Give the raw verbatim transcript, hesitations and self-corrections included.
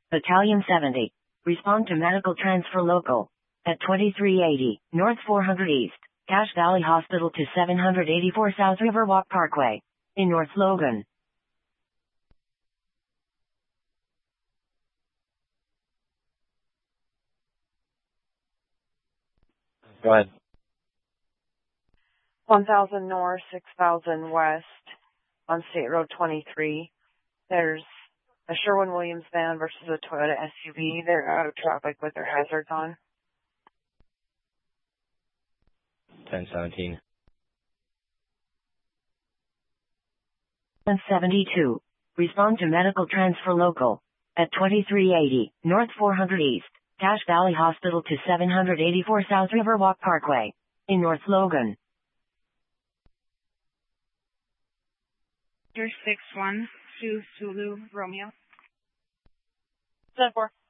Battalion seventy. Respond to medical transfer local. At twenty-three eighty, North four hundred East, Cache Valley Hospital to seven eighty-four South Riverwalk Parkway. In North Logan. Go ahead. one thousand North, six thousand West on State Road twenty-three. There's a Sherwin-Williams van versus a Toyota S U V. They're out of traffic with their hazards on. ten seventeen. one seventy-two. Respond to medical transfer local. At twenty-three eighty, North four hundred East, Cache Valley Hospital to seven eighty-four South Riverwalk Parkway. In North Logan. six one two Zulu Romeo. ten four.